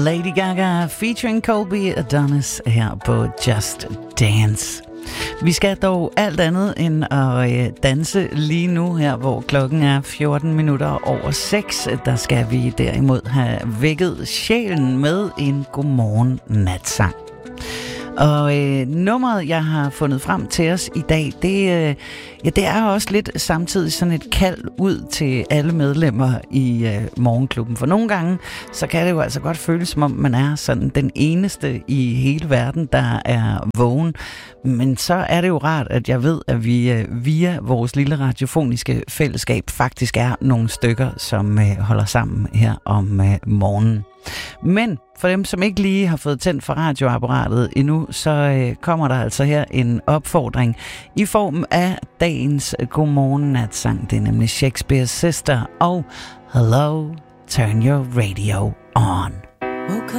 Lady Gaga featuring Colby Adonis her på Just Dance. Vi skal dog alt andet end at danse lige nu her, hvor klokken er 14 minutter over 6. Der skal vi derimod have vækket sjælen med en godmorgen natsang. Og nummeret, jeg har fundet frem til os i dag, det er også lidt samtidig sådan et kald ud til alle medlemmer i Morgenklubben. For nogle gange, så kan det jo altså godt føles, som om man er sådan den eneste i hele verden, der er vågen. Men så er det jo rart, at jeg ved, at vi via vores lille radiofoniske fællesskab faktisk er nogle stykker, som holder sammen her om morgenen. Men for dem, som ikke lige har fået tændt for radioapparatet endnu, så kommer der altså her en opfordring i form af dagens godmorgen natsang. Det er nemlig Shakespeare's Sister og Hello, Turn Your Radio On.